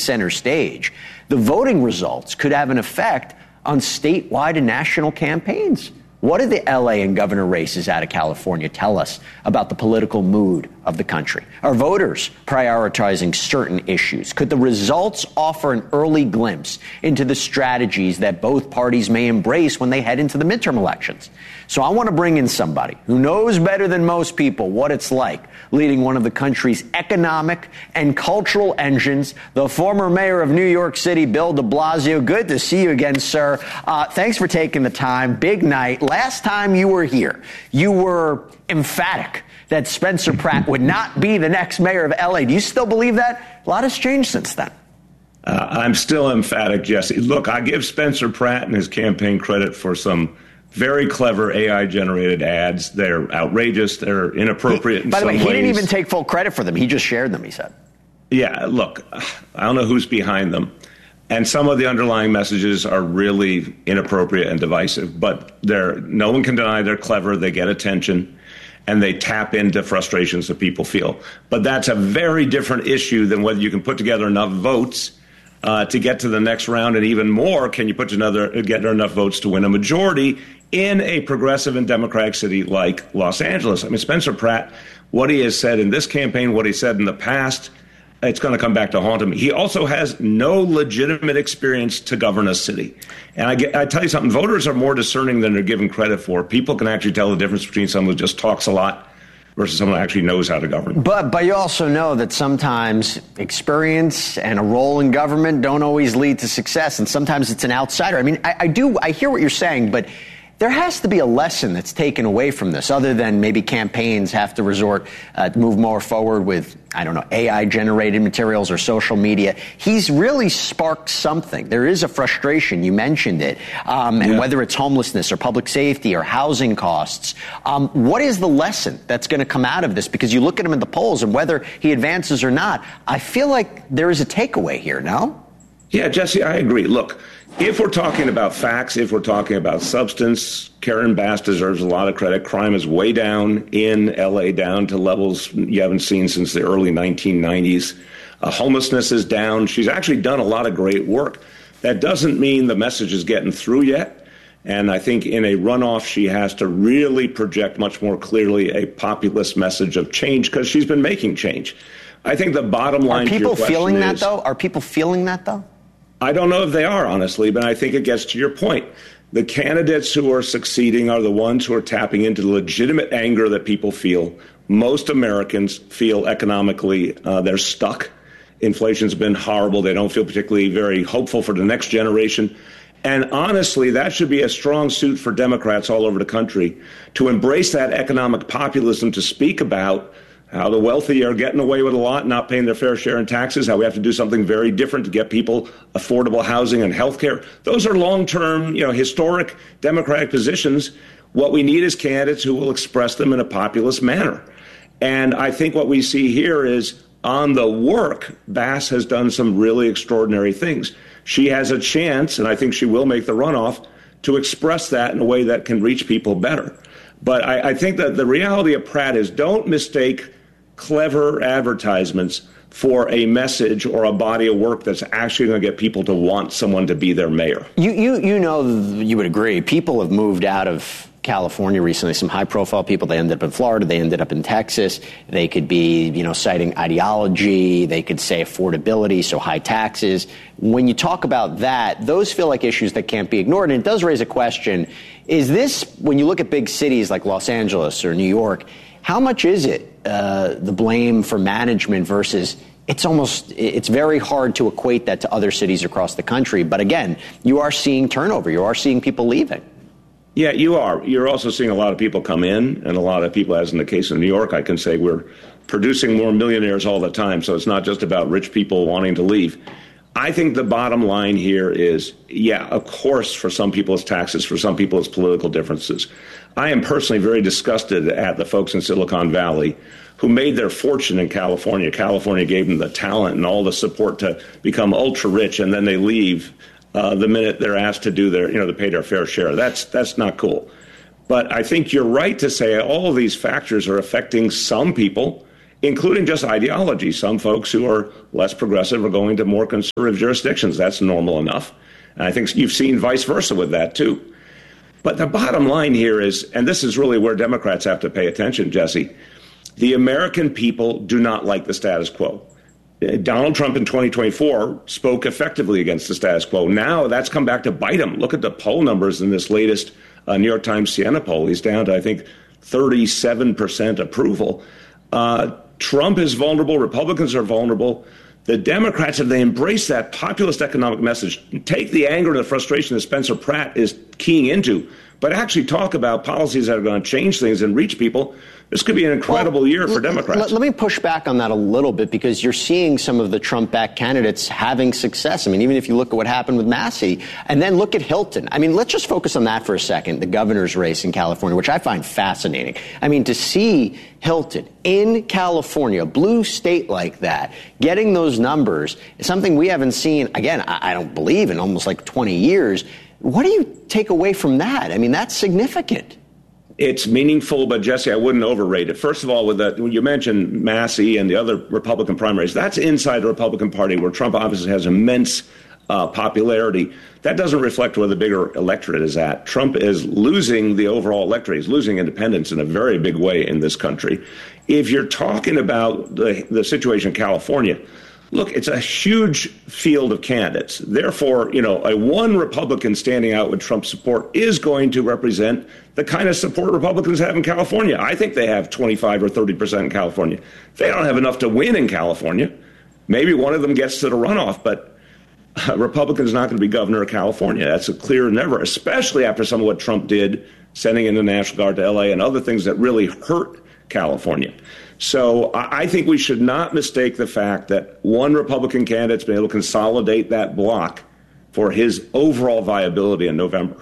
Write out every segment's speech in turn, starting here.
center stage, the voting results could have an effect on statewide and national campaigns. What do the LA and governor races out of California tell us about the political mood of the country? Are voters prioritizing certain issues? Could the results offer an early glimpse into the strategies that both parties may embrace when they head into the midterm elections? So I want to bring in somebody who knows better than most people what it's like leading one of the country's economic and cultural engines, the former mayor of New York City, Bill de Blasio. Good to see you again, sir. Thanks for taking the time. Big night. Last time you were here, you were emphatic that Spencer Pratt would not be the next mayor of L.A. Do you still believe that? A lot has changed since then. I'm still emphatic, Jesse. Look, I give Spencer Pratt and his campaign credit for some very clever AI-generated ads. They're outrageous. They're inappropriate in some ways. By the way, he didn't even take full credit for them. He just shared them, he said. Yeah, look, I don't know who's behind them. And some of the underlying messages are really inappropriate and divisive. But no one can deny they're clever. They get attention. And they tap into frustrations that people feel. But that's a very different issue than whether you can put together enough votes to get to the next round. And even more, can you get enough votes to win a majority in a progressive and democratic city like Los Angeles? I mean, Spencer Pratt, what he has said in this campaign, what he said in the past, it's going to come back to haunt him. He also has no legitimate experience to govern a city. And I tell you something, voters are more discerning than they're given credit for. People can actually tell the difference between someone who just talks a lot versus someone who actually knows how to govern. But you also know that sometimes experience and a role in government don't always lead to success, and sometimes it's an outsider. I mean, I hear what you're saying, but there has to be a lesson that's taken away from this, other than maybe campaigns have to resort to move more forward with, I don't know, AI-generated materials or social media. He's really sparked something. There is a frustration. You mentioned it. And whether it's homelessness or public safety or housing costs, what is the lesson that's going to come out of this? Because you look at him in the polls, and whether he advances or not, I feel like there is a takeaway here, no? Yeah, Jesse, I agree. Look, if we're talking about facts, if we're talking about substance, Karen Bass deserves a lot of credit. Crime is way down in L.A., down to levels you haven't seen since the early 1990s. Homelessness is down. She's actually done a lot of great work. That doesn't mean the message is getting through yet. And I think in a runoff, she has to really project much more clearly a populist message of change, because she's been making change. I think the bottom line to your question is... Are people feeling that, though? I don't know if they are, honestly, but I think it gets to your point. The candidates who are succeeding are the ones who are tapping into the legitimate anger that people feel. Most Americans feel economically they're stuck. Inflation's been horrible. They don't feel particularly very hopeful for the next generation. And honestly, that should be a strong suit for Democrats all over the country to embrace that economic populism, to speak about how the wealthy are getting away with a lot, not paying their fair share in taxes, how we have to do something very different to get people affordable housing and health care. Those are long-term, historic Democratic positions. What we need is candidates who will express them in a populist manner. And I think what we see here is, on the work, Bass has done some really extraordinary things. She has a chance, and I think she will make the runoff, to express that in a way that can reach people better. But I think that the reality of Pratt is, don't mistake clever advertisements for a message or a body of work that's actually going to get people to want someone to be their mayor. You would agree. People have moved out of California recently, some high-profile people. They ended up in Florida. They ended up in Texas. They could be, citing ideology. They could say affordability, so high taxes. When you talk about that, those feel like issues that can't be ignored. And it does raise a question. Is this, when you look at big cities like Los Angeles or New York, how much is it the blame for management versus it's very hard to equate that to other cities across the country. But again, you are seeing turnover. You are seeing people leaving. Yeah, you are. You're also seeing a lot of people come in, and a lot of people, as in the case of New York, I can say we're producing more millionaires all the time. So it's not just about rich people wanting to leave. I think the bottom line here is, of course, for some people it's taxes, for some people it's political differences. I am personally very disgusted at the folks in Silicon Valley who made their fortune in California. California gave them the talent and all the support to become ultra rich, and then they leave the minute they're asked to do to pay their fair share. That's not cool. But I think you're right to say all of these factors are affecting some people including just ideology. Some folks who are less progressive are going to more conservative jurisdictions. That's normal enough. And I think you've seen vice versa with that, too. But the bottom line here is, and this is really where Democrats have to pay attention, Jesse, the American people do not like the status quo. Donald Trump in 2024 spoke effectively against the status quo. Now that's come back to bite him. Look at the poll numbers in this latest New York Times Siena poll. He's down to, I think, 37% approval. Trump is vulnerable. Republicans are vulnerable. The Democrats, if they embrace that populist economic message, take the anger and the frustration that Spencer Pratt is keying into, but actually talk about policies that are going to change things and reach people, this could be an incredible year for Democrats. Let me push back on that a little bit, because you're seeing some of the Trump-backed candidates having success. I mean, even if you look at what happened with Massey, and then look at Hilton. I mean, let's just focus on that for a second, the governor's race in California, which I find fascinating. I mean, to see Hilton in California, a blue state like that, getting those numbers is something we haven't seen, again, I don't believe, in almost like 20 years. What do you take away from that? I mean, that's significant. It's meaningful, but Jesse, I wouldn't overrate it. First of all, when you mentioned Massey and the other Republican primaries, that's inside the Republican Party, where Trump obviously has immense popularity. That doesn't reflect where the bigger electorate is at. Trump is losing the overall electorate. He's losing independence in a very big way in this country. If you're talking about the situation in California, look, it's a huge field of candidates. Therefore, a one Republican standing out with Trump support is going to represent the kind of support Republicans have in California. I think they have 25 or 30% in California. They don't have enough to win in California. Maybe one of them gets to the runoff, but Republican's not going to be governor of California. That's a clear never, especially after some of what Trump did, sending in the National Guard to L.A. and other things that really hurt California. So I think we should not mistake the fact that one Republican candidate's been able to consolidate that block for his overall viability in November.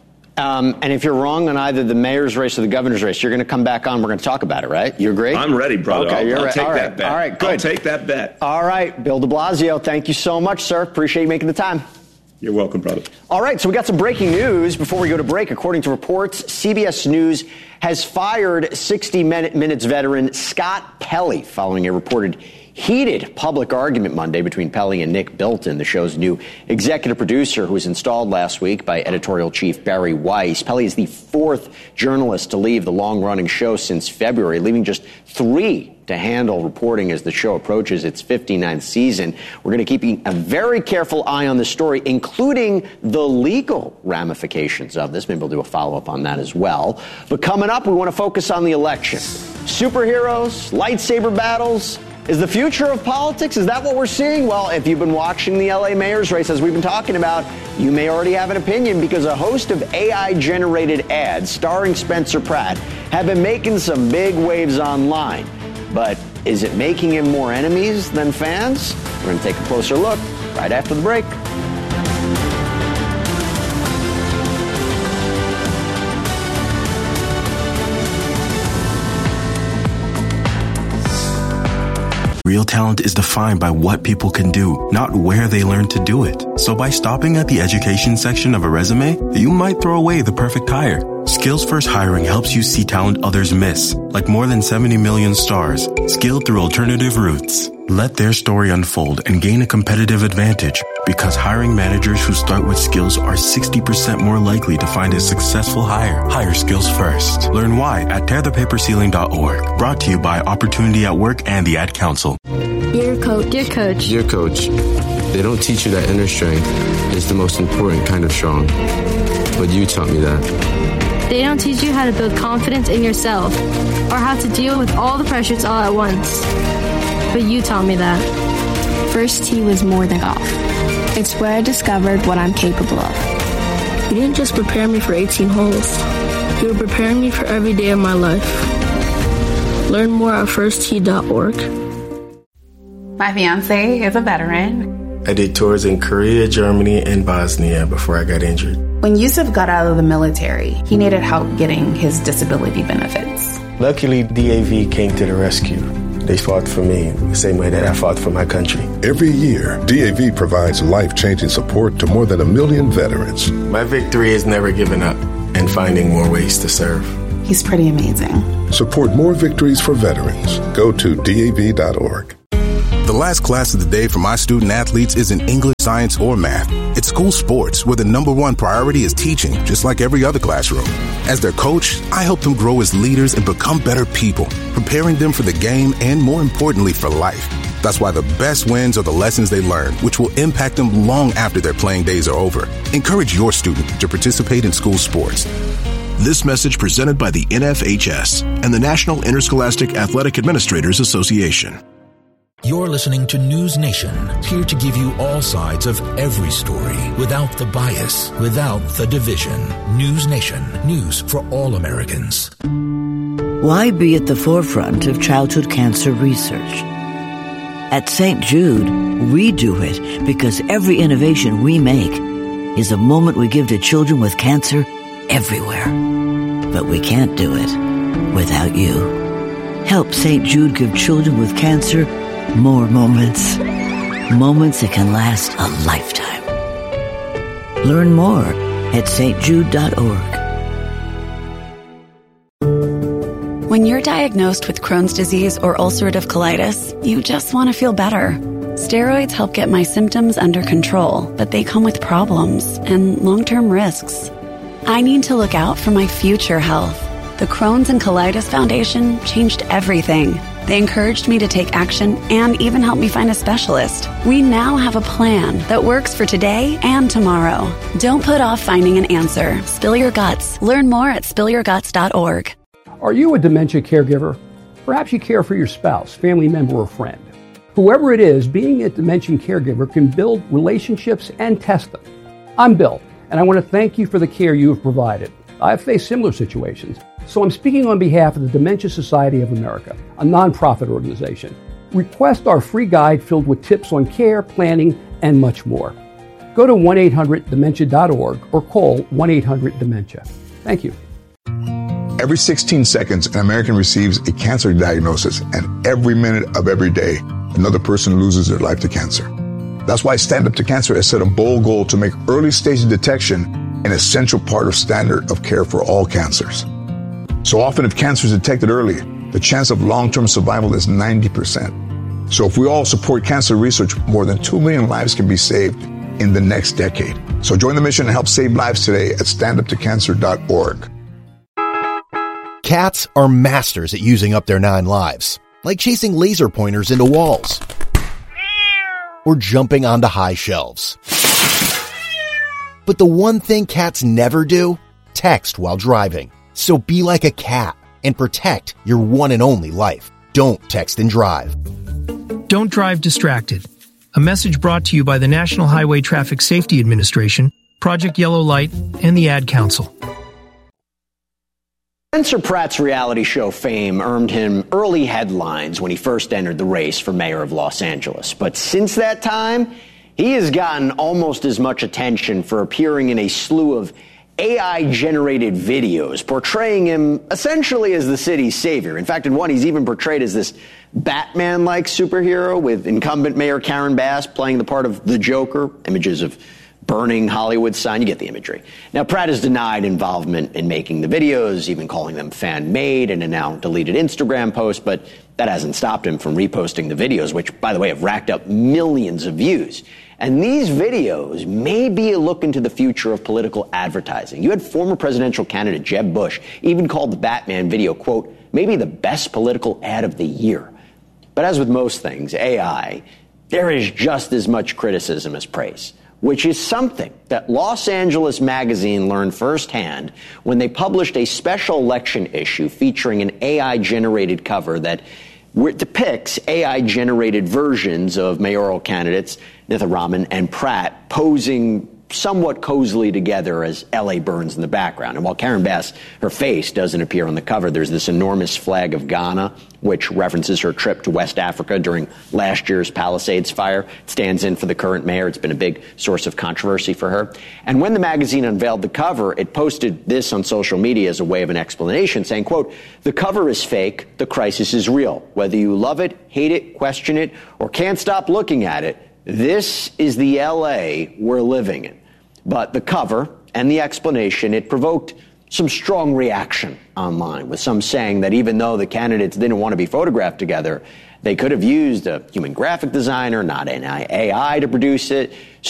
And if you're wrong on either the mayor's race or the governor's race, you're going to come back on. We're going to talk about it, right? You agree? I'm ready, brother. Okay, I'll take that bet. All right, good. I'll take that bet. All right, Bill de Blasio, thank you so much, sir. Appreciate you making the time. You're welcome, brother. All right, so we got some breaking news before we go to break. According to reports, CBS News has fired 60 Minutes veteran Scott Pelley following a reported heated public argument Monday between Pelley and Nick Bilton, the show's new executive producer, who was installed last week by editorial chief Barry Weiss. Pelley is the fourth journalist to leave the long-running show since February, leaving just 3 to handle reporting as the show approaches its 59th season. We're going to keep a very careful eye on this story, including the legal ramifications of this. Maybe we'll do a follow-up on that as well. But coming up, we want to focus on the election. Superheroes, lightsaber battles. Is the future of politics, is that what we're seeing? Well, if you've been watching the LA mayor's race, as we've been talking about, you may already have an opinion, because a host of AI-generated ads starring Spencer Pratt have been making some big waves online. But is it making him more enemies than fans? We're going to take a closer look right after the break. Real talent is defined by what people can do, not where they learn to do it. So by stopping at the education section of a resume, you might throw away the perfect hire. Skills First Hiring helps you see talent others miss, like more than 70 million stars, skilled through alternative routes. Let their story unfold and gain a competitive advantage, because hiring managers who start with skills are 60% more likely to find a successful hire. Hire skills first. Learn why at tearthepaperceiling.org. Brought to you by Opportunity at Work and the Ad Council. Dear Coach. Dear Coach. Dear Coach, they don't teach you that inner strength is the most important kind of strong. But you taught me that. They don't teach you how to build confidence in yourself or how to deal with all the pressures all at once. But you taught me that. First tee was more than golf. It's where I discovered what I'm capable of. You didn't just prepare me for 18 holes. You were preparing me for every day of my life. Learn more at firsttee.org. My fiance is a veteran. I did tours in Korea, Germany, and Bosnia before I got injured. When Yusuf got out of the military, he needed help getting his disability benefits. Luckily, DAV came to the rescue. They fought for me the same way that I fought for my country. Every year, DAV provides life-changing support to more than 1 million veterans. My victory is never giving up and finding more ways to serve. He's pretty amazing. Support more victories for veterans. Go to DAV.org. The last class of the day for my student athletes isn't English, science, or math. It's school sports, where the number one priority is teaching, just like every other classroom. As their coach, I help them grow as leaders and become better people, preparing them for the game and, more importantly, for life. That's why the best wins are the lessons they learn, which will impact them long after their playing days are over. Encourage your student to participate in school sports. This message presented by the NFHS and the National Interscholastic Athletic Administrators Association. You're listening to News Nation, here to give you all sides of every story, without the bias, without the division. News Nation, news for all Americans. Why be at the forefront of childhood cancer research? At St. Jude, we do it because every innovation we make is a moment we give to children with cancer everywhere. But we can't do it without you. Help St. Jude give children with cancer more moments. Moments that can last a lifetime. Learn more at stjude.org. When you're diagnosed with Crohn's disease or ulcerative colitis, you just want to feel better. Steroids help get my symptoms under control, but they come with problems and long-term risks. I need to look out for my future health. The Crohn's and Colitis Foundation changed everything. They encouraged me to take action and even helped me find a specialist. We now have a plan that works for today and tomorrow. Don't put off finding an answer. Spill your guts. Learn more at spillyourguts.org. Are you a dementia caregiver? Perhaps you care for your spouse, family member, or friend. Whoever it is, being a dementia caregiver can build relationships and test them. I'm Bill, and I want to thank you for the care you have provided. I've faced similar situations, so I'm speaking on behalf of the Dementia Society of America, a nonprofit organization. Request our free guide filled with tips on care, planning, and much more. Go to 1-800-DEMENTIA.org or call 1-800-DEMENTIA. Thank you. Every 16 seconds, an American receives a cancer diagnosis, and every minute of every day, another person loses their life to cancer. That's why Stand Up to Cancer has set a bold goal to make early stage detection an essential part of standard of care for all cancers. So often, if cancer is detected early, the chance of long-term survival is 90%. So if we all support cancer research, more than 2 million lives can be saved in the next decade. So join the mission and help save lives today at standuptocancer.org. Cats are masters at using up their 9 lives, like chasing laser pointers into walls or jumping onto high shelves. But the one thing cats never do? Text while driving. So be like a cat and protect your one and only life. Don't text and drive. Don't drive distracted. A message brought to you by the National Highway Traffic Safety Administration, Project Yellow Light, and the Ad Council. Spencer Pratt's reality show fame earned him early headlines when he first entered the race for mayor of Los Angeles. But since that time, he has gotten almost as much attention for appearing in a slew of AI-generated videos portraying him essentially as the city's savior. In fact, in one, he's even portrayed as this Batman-like superhero with incumbent Mayor Karen Bass playing the part of the Joker, images of burning Hollywood sign. You get the imagery. Now, Pratt has denied involvement in making the videos, even calling them fan-made in a now deleted Instagram post, but that hasn't stopped him from reposting the videos, which, by the way, have racked up millions of views. And these videos may be a look into the future of political advertising. You had former presidential candidate Jeb Bush even called the Batman video, quote, maybe the best political ad of the year. But as with most things, AI, there is just as much criticism as praise, which is something that Los Angeles Magazine learned firsthand when they published a special election issue featuring an AI-generated cover that depicts AI-generated versions of mayoral candidates Nitharaman and Pratt posing somewhat cozily together as L.A. burns in the background. And while Karen Bass, her face doesn't appear on the cover, there's this enormous flag of Ghana, which references her trip to West Africa during last year's Palisades fire. It stands in for the current mayor. It's been a big source of controversy for her. And when the magazine unveiled the cover, it posted this on social media as a way of an explanation, saying, quote, the cover is fake, the crisis is real. Whether you love it, hate it, question it, or can't stop looking at it, this is the L.A. we're living in. But the cover and the explanation, it provoked some strong reaction online, with some saying that even though the candidates didn't want to be photographed together, they could have used a human graphic designer, not an AI, to produce it.